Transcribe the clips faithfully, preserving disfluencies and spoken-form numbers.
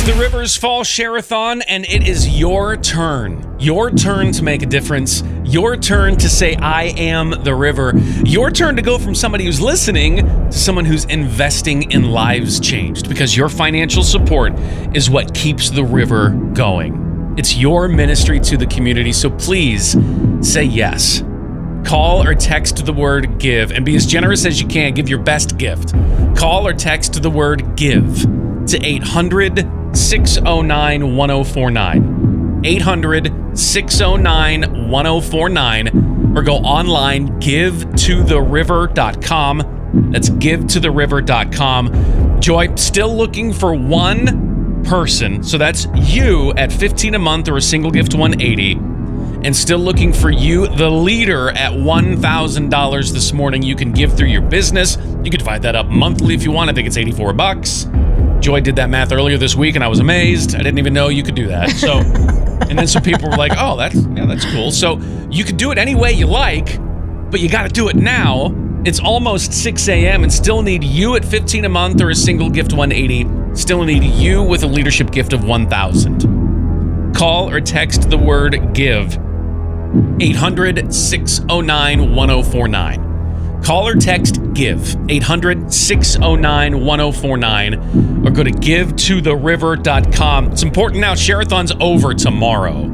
It's the Rivers Fall Share-a-thon, and it is your turn. Your turn to make a difference. Your turn to say, I am the river. Your turn to go from somebody who's listening to someone who's investing in lives changed, because your financial support is what keeps the river going. It's your ministry to the community, so please say yes. Call or text the word GIVE and be as generous as you can. Give your best gift. Call or text the word GIVE to eight hundred, six oh nine, one oh four nine. eight hundred, six oh nine, one oh four nine. Or go online, give to the river dot com. That's give to the river dot com. Joy, still looking for one person. So that's you at fifteen a month or a single gift one eighty. And still looking for you, the leader, at one thousand dollars this morning. You can give through your business. You can divide that up monthly if you want. I think it's eighty-four bucks. Joy did that math earlier this week, and I was amazed. I didn't even know you could do that. So, and then some people were like, "Oh, that's yeah, that's cool." So you could do it any way you like, but you got to do it now. It's almost six a.m. and still need you at fifteen a month or a single gift one eighty. Still need you with a leadership gift of one thousand. Call or text the word GIVE. eight hundred, six oh nine, one oh four nine. Call or text GIVE. eight hundred, six oh nine, one oh four nine. Or go to give to the river dot com. It's important now. Share-a-thon's over tomorrow.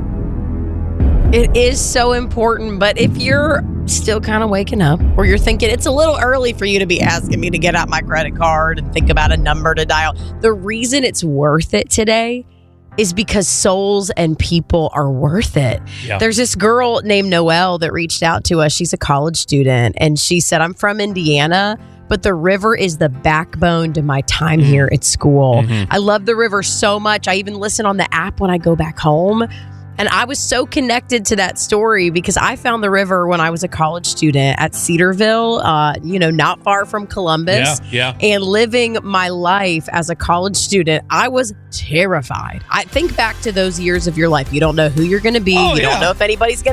It is so important, but if you're still kind of waking up, or you're thinking it's a little early for you to be asking me to get out my credit card and think about a number to dial, the reason it's worth it today is because souls and people are worth it. Yeah. There's this girl named Noelle that reached out to us. She's a college student, and she said, I'm from Indiana, but the river is the backbone to my time here at school. Mm-hmm. I love the river so much. I even listen on the app when I go back home. And I was so connected to that story because I found the river when I was a college student at Cedarville, uh, you know, not far from Columbus. Yeah, yeah. And living my life as a college student, I was terrified. I think back to those years of your life. You don't know who you're going to be. Oh, you yeah. don't know if anybody's going to